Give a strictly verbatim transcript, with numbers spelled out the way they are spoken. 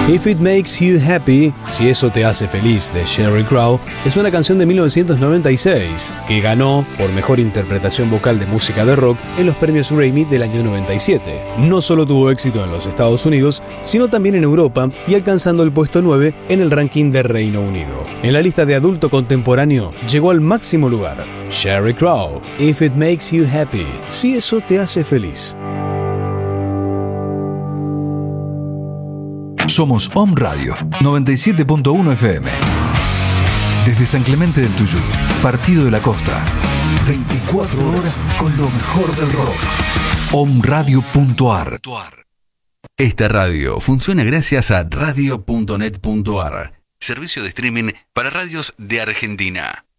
If It Makes You Happy, si eso te hace feliz, de Sheryl Crow, es una canción de mil novecientos noventa y seis que ganó por mejor interpretación vocal de música de rock en los premios Grammy del año noventa y siete. No solo tuvo éxito en los Estados Unidos, sino también en Europa y alcanzando el puesto nueve en el ranking de Reino Unido. En la lista de adulto contemporáneo llegó al máximo lugar. Sheryl Crow, If It Makes You Happy, si eso te hace feliz. Somos Om Radio noventa y siete punto uno F M. Desde San Clemente del Tuyú, Partido de la Costa. veinticuatro horas con lo mejor del rock. om radio punto a r. Esta radio funciona gracias a radio punto net punto a r, servicio de streaming para radios de Argentina.